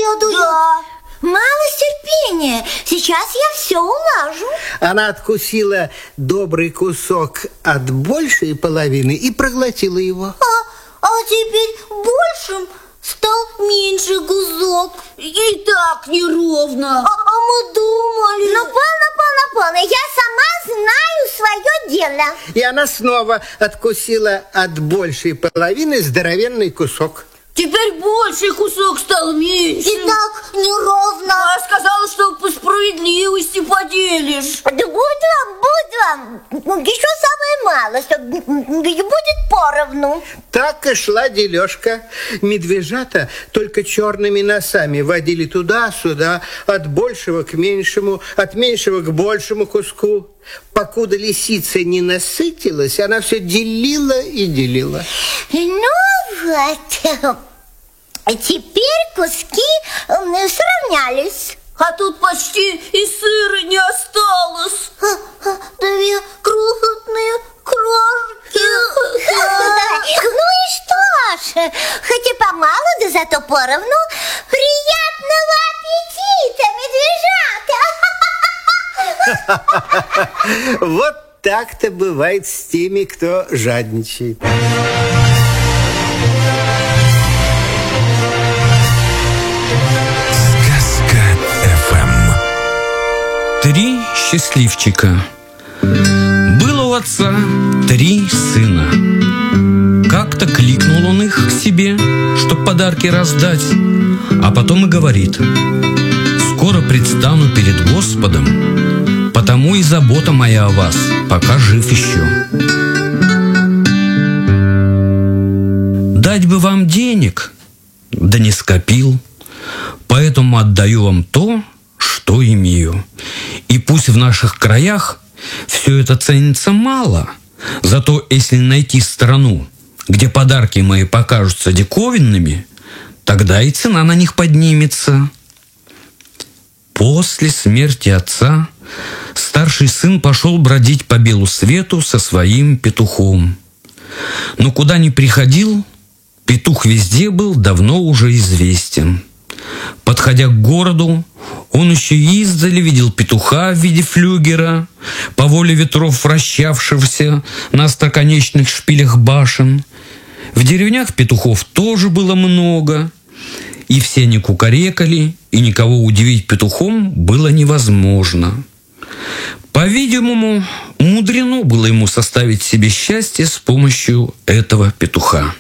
меня дует. Да. Мало терпения. Сейчас я все улажу. Она откусила добрый кусок от большей половины и проглотила его. А теперь большим стал меньше кусок. И так неровно. А мы думали... Ну, полно. Я сама знаю свое дело. И она снова откусила от большей половины здоровенный кусок. Теперь больший кусок стал меньше. И так неровно. А сказала, что по справедливости поделишь. Да буду вам. Еще самое мало, что будет поровну. Так и шла дележка. Медвежата только черными носами водили туда-сюда, от большего к меньшему, от меньшего к большему куску. Покуда лисица не насытилась, она все делила и делила. Ну вот, теперь куски сравнялись. А тут почти и сыра не осталось. Две крохотные крошки. Ну и что ж, хоть и помалу, да зато поровну. Приятного аппетита, медвежата! Вот так-то бывает с теми, кто жадничает. Три счастливчика. Было у отца 3 сына. Как-то кликнул он их к себе, чтоб подарки раздать, а потом и говорит: скоро предстану перед Господом, потому и забота моя о вас, пока жив еще. Дать бы вам денег, да не скопил, поэтому отдаю вам то, что имею. И пусть в наших краях все это ценится мало, зато если найти страну, где подарки мои покажутся диковинными, тогда и цена на них поднимется. После смерти отца старший сын пошел бродить по белу свету со своим петухом. Но куда ни приходил, петух везде был давно уже известен. Подходя к городу, он еще издали видел петуха в виде флюгера, по воле ветров вращавшегося на остроконечных шпилях башен. В деревнях петухов тоже было много, и все они кукарекали, и никого удивить петухом было невозможно. По-видимому, мудрено было ему составить себе счастье с помощью этого петуха.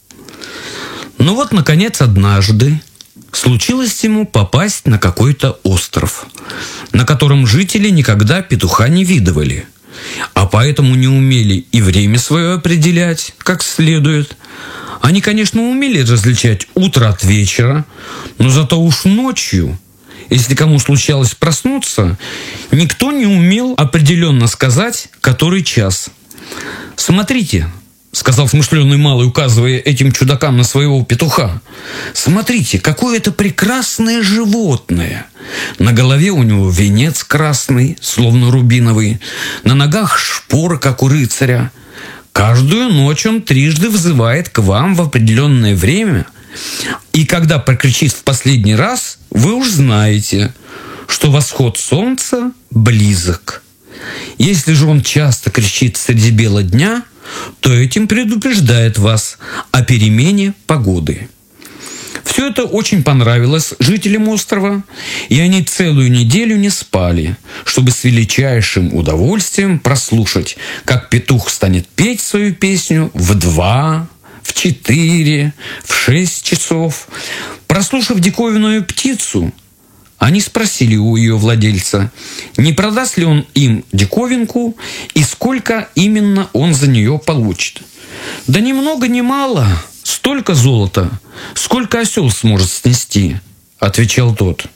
Но вот, наконец, однажды случилось ему попасть на какой-то остров, на котором жители никогда петуха не видывали, а поэтому не умели и время свое определять как следует. Они, конечно, умели различать утро от вечера, но зато уж ночью, если кому случалось проснуться, никто не умел определенно сказать, который час. «Смотрите», — сказал смышленый малый, указывая этим чудакам на своего петуха, «смотрите, какое это прекрасное животное! На голове у него венец красный, словно рубиновый, на ногах шпоры, как у рыцаря. Каждую ночь он трижды взывает к вам в определенное время, и когда прокричит в последний раз, вы уж знаете, что восход солнца близок. Если же он часто кричит среди бела дня, то этим предупреждает вас о перемене погоды». Все это очень понравилось жителям острова, и они целую неделю не спали, чтобы с величайшим удовольствием прослушать, как петух станет петь свою песню в 2, в 4, в 6 часов. Прослушав диковинную птицу, они спросили у ее владельца, не продаст ли он им диковинку и сколько именно он за нее получит. «Да ни много ни мало, столько золота, сколько осел сможет снести», — отвечал тот.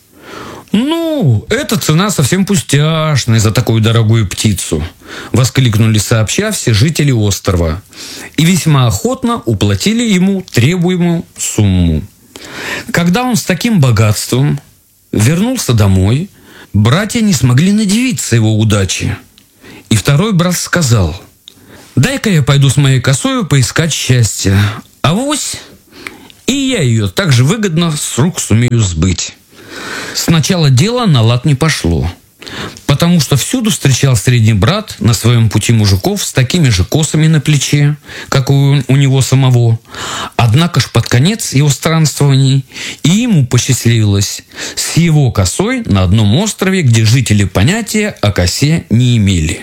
«Ну, эта цена совсем пустяшная за такую дорогую птицу», — воскликнули сообща все жители острова и весьма охотно уплатили ему требуемую сумму. Когда он с таким богатством вернулся домой, братья не смогли надивиться его удаче. И второй брат сказал: «Дай-ка я пойду с моей косою поискать счастья, авось и я ее так же выгодно с рук сумею сбыть. Сначала дело на лад не пошло, потому что всюду встречал средний брат на своем пути мужиков с такими же косами на плече, как у него самого. Однако ж под конец его странствований и ему посчастливилось с его косой на одном острове, где жители понятия о косе не имели.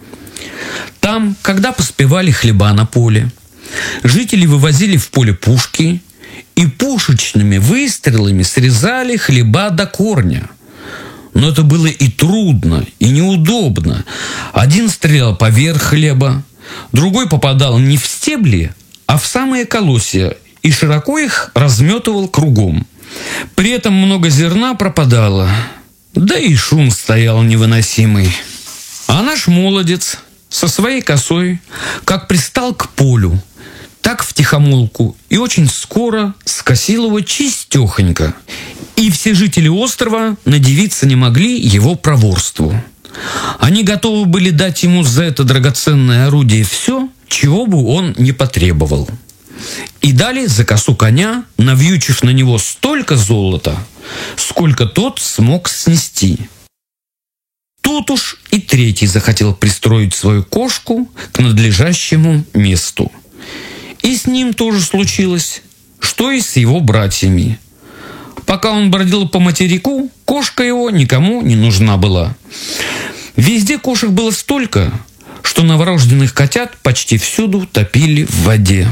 Там, когда поспевали хлеба на поле, жители вывозили в поле пушки и пушечными выстрелами срезали хлеба до корня. Но это было и трудно, и неудобно. Один стрелял поверх хлеба, другой попадал не в стебли, а в самые колосья и широко их разметывал кругом. При этом много зерна пропадало, да и шум стоял невыносимый. А наш молодец со своей косой, как пристал к полю, так втихомолку и очень скоро скосил его чистехонько. И все жители острова надивиться не могли его проворству. Они готовы были дать ему за это драгоценное орудие все, чего бы он не потребовал. И дали за косу коня, навьючив на него столько золота, сколько тот смог снести. Тут уж и третий захотел пристроить свою кошку к надлежащему месту. И с ним тоже случилось, что и с его братьями. Пока он бродил по материку, кошка его никому не нужна была. Везде кошек было столько, что новорожденных котят почти всюду топили в воде.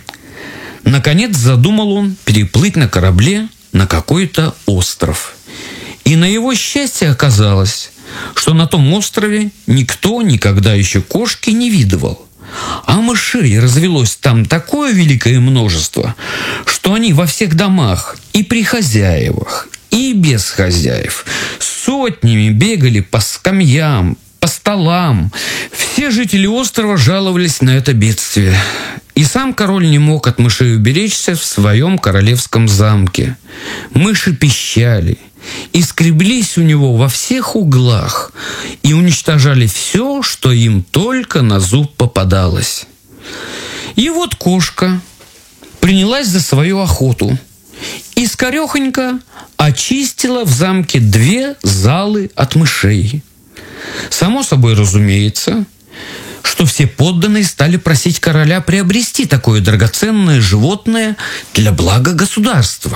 Наконец задумал он переплыть на корабле на какой-то остров. И на его счастье оказалось, что на том острове никто никогда еще кошки не видывал. А мышей развелось там такое великое множество, что они во всех домах и при хозяевах, и без хозяев сотнями бегали по скамьям, по столам. Все жители острова жаловались на это бедствие. И сам король не мог от мышей уберечься в своем королевском замке. Мыши пищали и скреблись у него во всех углах и уничтожали все, что им только на зуб попадалось. И вот кошка принялась за свою охоту и скорехонько очистила в замке 2 залы от мышей. Само собой разумеется, что все подданные стали просить короля приобрести такое драгоценное животное для блага государства.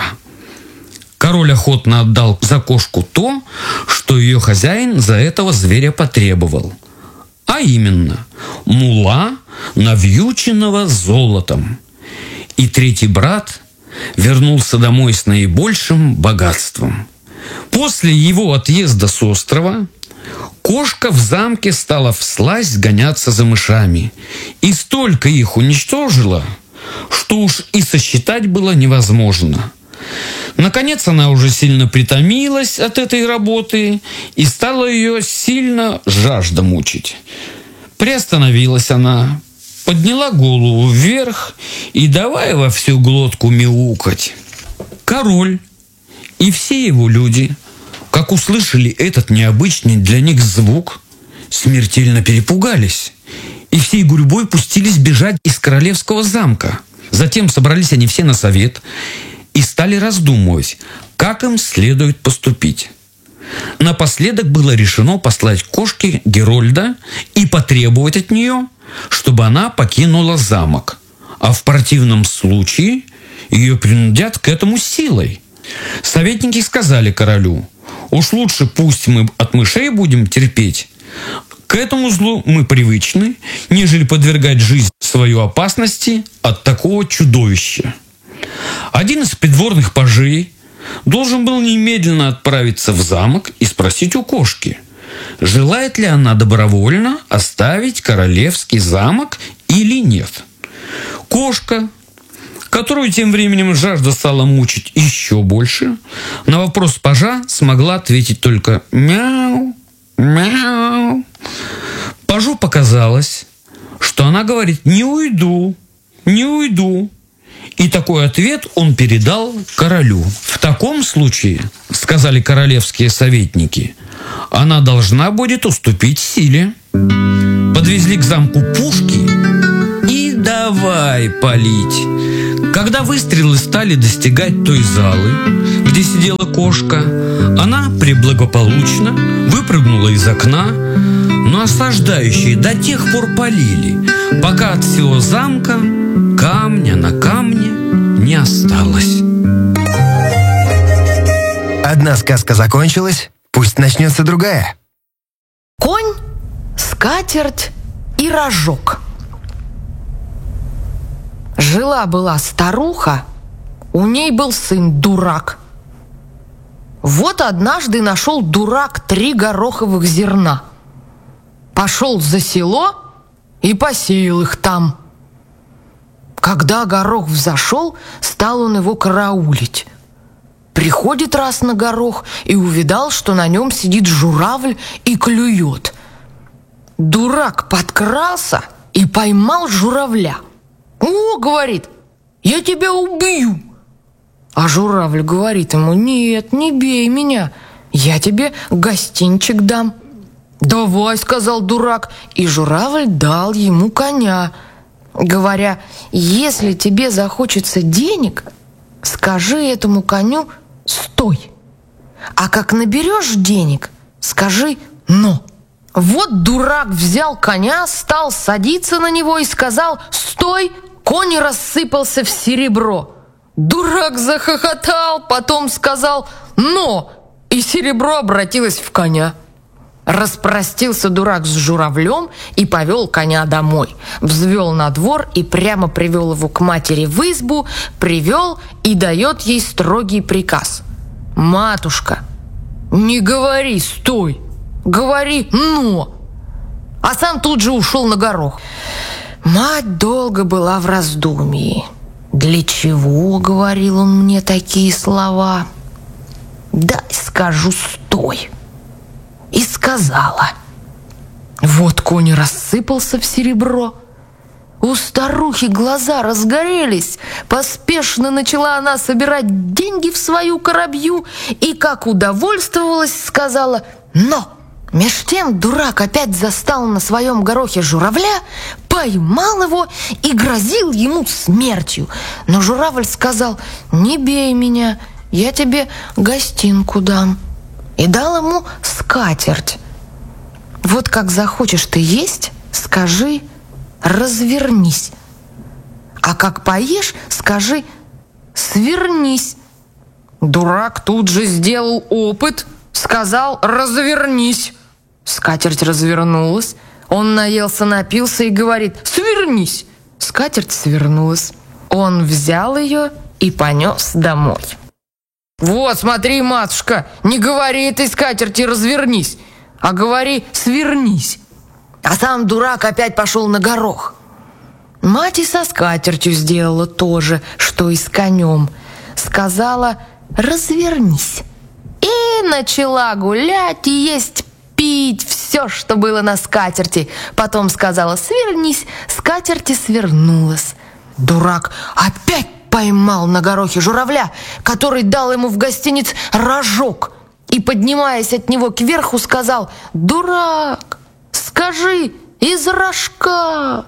Король охотно отдал за кошку то, что ее хозяин за этого зверя потребовал. А именно, мула, навьюченного золотом. И третий брат вернулся домой с наибольшим богатством. После его отъезда с острова кошка в замке стала всласть гоняться за мышами. И столько их уничтожила, что уж и сосчитать было невозможно. Наконец она уже сильно притомилась от этой работы, и стала ее сильно жажда мучить. Приостановилась она, подняла голову вверх и давай во всю глотку мяукать. Король и все его люди, как услышали этот необычный для них звук, смертельно перепугались и всей гурьбой пустились бежать из королевского замка. Затем собрались они все на совет и стали раздумывать, как им следует поступить. Напоследок было решено послать кошке Герольда и потребовать от нее, чтобы она покинула замок, а в противном случае ее принудят к этому силой. Советники сказали королю: уж лучше пусть мы от мышей будем терпеть, к этому злу мы привычны, нежели подвергать жизнь свою опасности от такого чудовища. Один из придворных пажей должен был немедленно отправиться в замок и спросить у кошки, желает ли она добровольно оставить королевский замок или нет. Кошка, которую тем временем жажда стала мучить еще больше, на вопрос пажа смогла ответить только «мяу, мяу». Пажу показалось, что она говорит «не уйду, не уйду». И такой ответ он передал королю. В таком случае, сказали королевские советники, она должна будет уступить силе. Подвезли к замку пушки и давай палить. Когда выстрелы стали достигать той залы, где сидела кошка, она преблагополучно выпрыгнула из окна, но осаждающие до тех пор палили, пока от всего замка камня на камне не осталось. Одна сказка закончилась, пусть начнется другая. Конь, скатерть и рожок. Жила-была старуха, у ней был сын дурак. Вот однажды нашел дурак 3 гороховых зерна. Пошел за село и посеял их там. Когда горох взошел, стал он его караулить. Приходит раз на горох и увидал, что на нем сидит журавль и клюет. Дурак подкрался и поймал журавля. «О, — говорит, — я тебя убью!» А журавль говорит ему: «Нет, не бей меня, я тебе гостинчик дам». «Давай, — сказал дурак, и журавль дал ему коня, говоря: «Если тебе захочется денег, скажи этому коню: стой, а как наберешь денег, скажи: но». Вот дурак взял коня, стал садиться на него и сказал: «Стой!» Конь рассыпался в серебро. Дурак захохотал, потом сказал: «но!» и серебро обратилось в коня. Распростился дурак с журавлем и повел коня домой. Взвел на двор и прямо привел его к матери в избу, привел и дает ей строгий приказ: «Матушка, не говори «стой», говори «но». А сам тут же ушел на горох. Мать долго была в раздумье. «Для чего, — говорил он мне такие слова, — дай скажу «стой». И сказала. Вот конь рассыпался в серебро. У старухи глаза разгорелись. Поспешно начала она собирать деньги в свою коробью и, как удовольствовалась, сказала: «но». Меж тем дурак опять застал на своем горохе журавля, поймал его и грозил ему смертью. Но журавль сказал: «Не бей меня, я тебе гостинку дам». И дал ему скатерть. Вот как захочешь ты есть, скажи: развернись. А как поешь, скажи: свернись. Дурак тут же сделал опыт, сказал: развернись. Скатерть развернулась. Он наелся, напился и говорит: свернись. Скатерть свернулась. Он взял ее и понес домой. Вот, смотри, матушка, не говори этой скатерти развернись, а говори свернись. А сам дурак опять пошел на горох. Мать и со скатертью сделала то же, что и с конем. Сказала: развернись. И начала гулять и есть, пить все, что было на скатерти. Потом сказала: свернись. Скатерти свернулась. Дурак опять поймал на горохе журавля, который дал ему в гостиниц рожок, и, поднимаясь от него кверху, сказал: «Дурак, скажи: из рожка».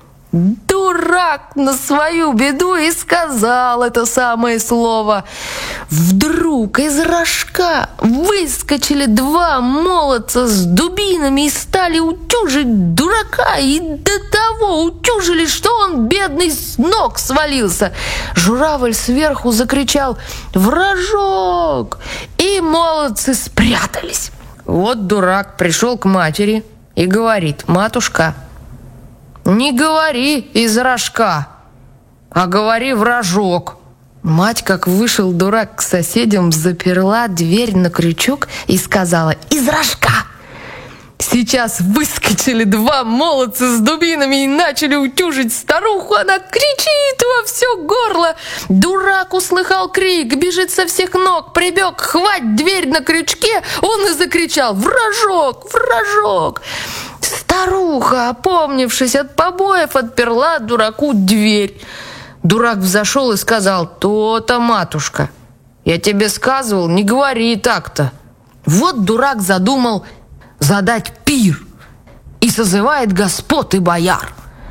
Дурак на свою беду и сказал это самое слово. Вдруг из рожка выскочили 2 молодца с дубинами и стали утюжить дурака, и до того утюжили, что он, бедный, с ног свалился. Журавль сверху закричал: «В рожок!» И молодцы спрятались. Вот дурак пришел к матери и говорит: «Матушка, не говори из рожка, а говори в рожок». Мать, как вышел дурак к соседям, заперла дверь на крючок и сказала: «Из рожка!» Сейчас выскочили 2 молодца с дубинами и начали утюжить старуху. Она кричит во все горло. Дурак услыхал крик, бежит со всех ног, прибег, хвать дверь на крючке, он и закричал: «В рожок! В рожок!» Старуха, опомнившись от побоев, отперла дураку дверь. Дурак взошел и сказал: «То-то, матушка, я тебе сказывал, не говори так-то». Вот дурак задумал задать пир и созывает господ и бояр.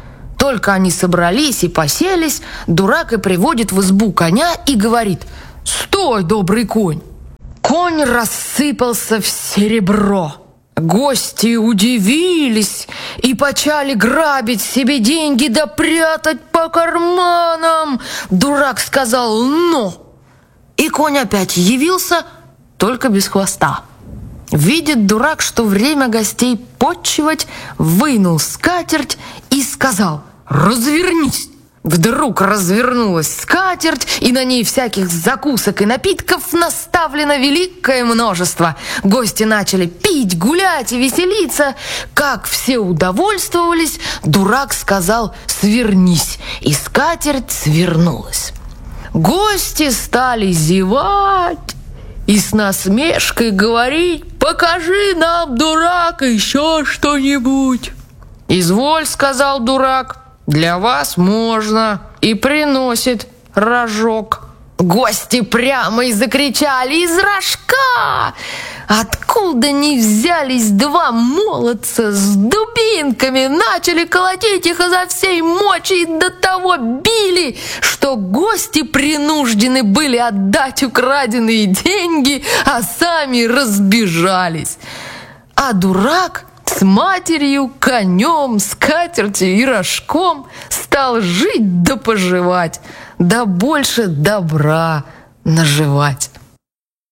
Только они собрались и поселись, дурак и приводит в избу коня и говорит: «Стой, добрый конь!» Конь рассыпался в серебро. Гости удивились и почали грабить себе деньги да прятать по карманам. Дурак сказал «но». И конь опять явился, только без хвоста. Видит дурак, что время гостей потчевать, вынул скатерть и сказал: «Развернись!» Вдруг развернулась скатерть, и на ней всяких закусок и напитков наставлено великое множество. Гости начали пить, гулять и веселиться. Как все удовольствовались, дурак сказал «свернись», и скатерть свернулась. Гости стали зевать и с насмешкой говорить: «Покажи нам, дурак, еще что-нибудь». «Изволь», — сказал дурак, — «для вас можно», и приносит рожок. Гости прямо и закричали: «Из рожка!» Откуда ни взялись два молодца с дубинками, начали колотить их изо всей мочи и до того били, что гости принуждены были отдать украденные деньги, а сами разбежались. А дурак с матерью, конем, скатертью и рожком стал жить да поживать, да больше добра наживать.